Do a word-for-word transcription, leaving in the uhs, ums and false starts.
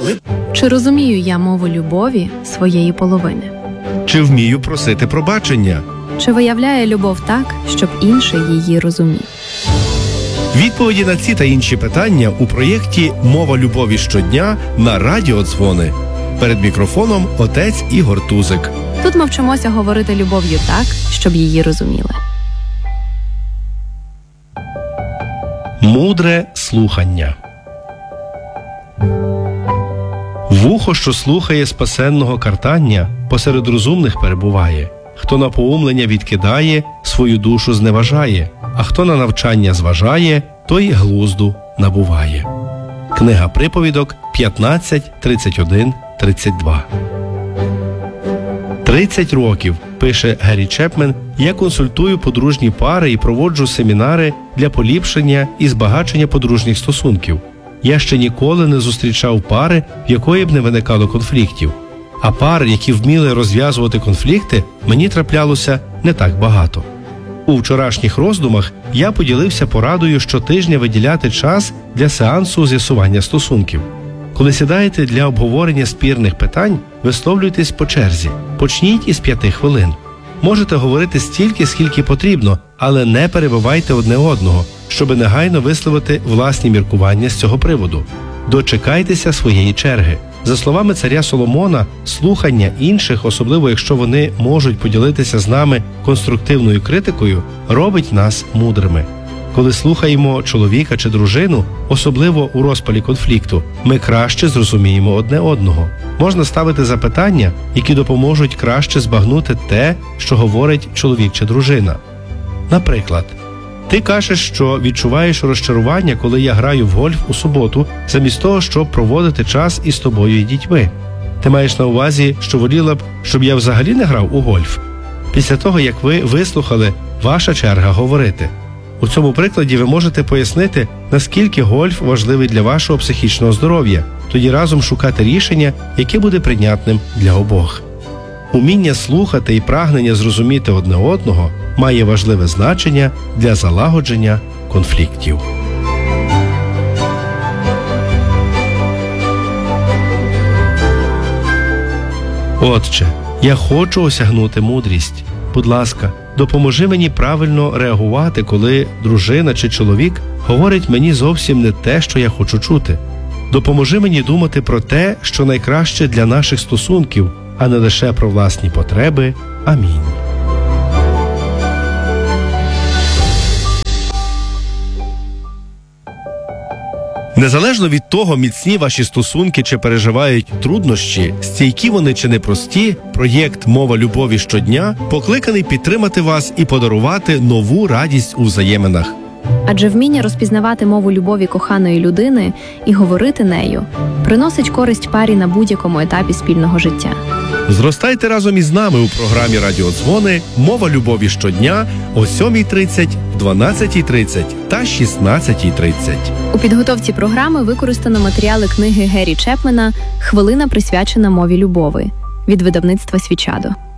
Чи розумію я мову любові своєї половини? Чи вмію просити пробачення? Чи виявляє любов так, щоб інший її розумів? Відповіді на ці та інші питання у проєкті «Мова любові щодня» на Радіо Дзвони. Перед мікрофоном отець Ігор Тузик. Тут ми вчимося говорити любов'ю так, щоб її розуміли. Мудре слухання. Вухо, що слухає спасенного картання, посеред розумних перебуває. Хто на поумлення відкидає, свою душу зневажає, а хто на навчання зважає, той глузду набуває. Книга приповідок п'ятнадцять, тридцять один, тридцять два. тридцять років, пише Гері Чепмен, я консультую подружні пари і проводжу семінари для поліпшення і збагачення подружніх стосунків. Я ще ніколи не зустрічав пари, в якої б не виникало конфліктів. А пар, які вміли розв'язувати конфлікти, мені траплялося не так багато. У вчорашніх роздумах я поділився порадою щотижня виділяти час для сеансу з'ясування стосунків. Коли сідаєте для обговорення спірних питань, висловлюйтесь по черзі. Почніть із п'яти хвилин. Можете говорити стільки, скільки потрібно, але не перебивайте одне одного, щоби негайно висловити власні міркування з цього приводу. Дочекайтеся своєї черги. За словами царя Соломона, слухання інших, особливо якщо вони можуть поділитися з нами конструктивною критикою, робить нас мудрими. Коли слухаємо чоловіка чи дружину, особливо у розпалі конфлікту, ми краще зрозуміємо одне одного. Можна ставити запитання, які допоможуть краще збагнути те, що говорить чоловік чи дружина. Наприклад, ти кажеш, що відчуваєш розчарування, коли я граю в гольф у суботу, замість того, щоб проводити час із тобою і дітьми. Ти маєш на увазі, що воліла б, щоб я взагалі не грав у гольф? Після того, як ви вислухали, ваша черга говорити. У цьому прикладі ви можете пояснити, наскільки гольф важливий для вашого психічного здоров'я, тоді разом шукати рішення, яке буде прийнятним для обох. Уміння слухати і прагнення зрозуміти одне одного має важливе значення для залагодження конфліктів. Отче, я хочу осягнути мудрість. Будь ласка, допоможи мені правильно реагувати, коли дружина чи чоловік говорить мені зовсім не те, що я хочу чути. Допоможи мені думати про те, що найкраще для наших стосунків, а не лише про власні потреби. Амінь. Незалежно від того, міцні ваші стосунки чи переживають труднощі, стійкі вони чи непрості, проєкт «Мова любові щодня» покликаний підтримати вас і подарувати нову радість у взаєминах. Адже вміння розпізнавати мову любові коханої людини і говорити нею приносить користь парі на будь-якому етапі спільного життя. Зростайте разом із нами у програмі «Радіо Дзвони» «Мова любові щодня» о сьомій тридцять, дванадцятій тридцять та шістнадцятій тридцять. У підготовці програми використано матеріали книги Гері Чепмена «Хвилина, присвячена мові любові» від видавництва «Свічадо».